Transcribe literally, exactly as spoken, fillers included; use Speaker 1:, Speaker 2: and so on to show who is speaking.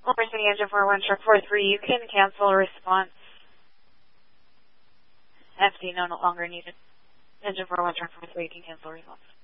Speaker 1: City Engine four one truck four three, you can cancel response. F D no, no longer needed. Engine four one truck four three, you can cancel response.